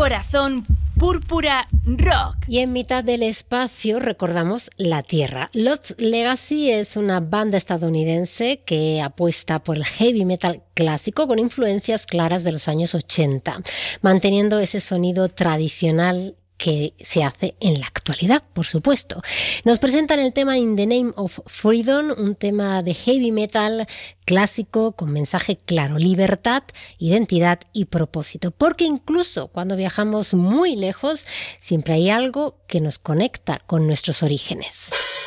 Corazón Púrpura Rock. Y en mitad del espacio recordamos la Tierra. Lost Legacy es una banda estadounidense que apuesta por el heavy metal clásico con influencias claras de los años 80, manteniendo ese sonido tradicional que se hace en la actualidad, por supuesto. Nos presentan el tema In the Name of Freedom, un tema de heavy metal clásico con mensaje claro: libertad, identidad y propósito. Porque incluso cuando viajamos muy lejos, siempre hay algo que nos conecta con nuestros orígenes.